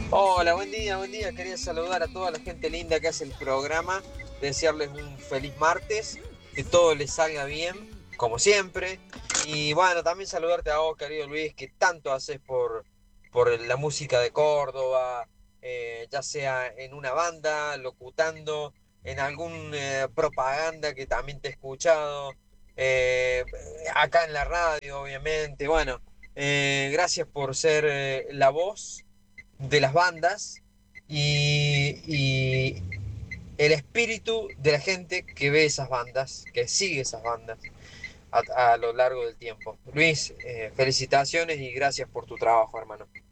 Hola, buen día, buen día. Quería saludar a toda la gente linda que hace el programa, desearles un feliz martes, que todo les salga bien, como siempre. Y bueno, también saludarte a vos, querido Luis, que tanto haces por la música de Córdoba, ya sea en una banda, locutando, en algún propaganda que también te he escuchado, eh, acá en la radio, obviamente. Bueno, gracias por ser la voz de las bandas y el espíritu de la gente que ve esas bandas, que sigue esas bandas a lo largo del tiempo. Luis, felicitaciones y gracias por tu trabajo, hermano.